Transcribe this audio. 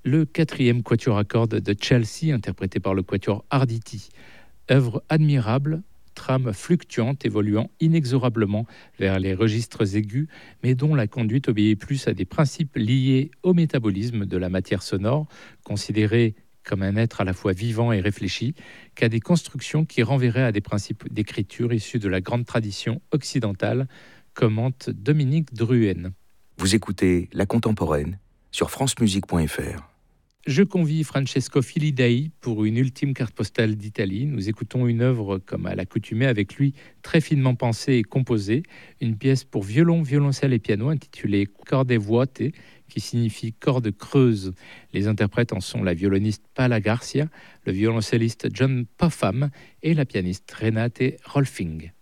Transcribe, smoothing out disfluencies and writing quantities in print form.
Le quatrième quatuor à cordes de Chelsea, interprété par le quatuor Arditi. Œuvre admirable, trame fluctuante évoluant inexorablement vers les registres aigus, mais dont la conduite obéit plus à des principes liés au métabolisme de la matière sonore, considérée comme un être à la fois vivant et réfléchi, qu'à des constructions qui renverraient à des principes d'écriture issus de la grande tradition occidentale, commente Dominique Druhen. Vous écoutez La Contemporaine sur francemusique.fr. Je convie Francesco Filidei pour une ultime carte postale d'Italie. Nous écoutons une œuvre, comme à l'accoutumée avec lui, très finement pensée et composée, une pièce pour violon, violoncelle et piano intitulée Corde vuote, qui signifie cordes creuses. Les interprètes en sont la violoniste Paola Garcia, le violoncelliste John Popham et la pianiste Renate Rolfing.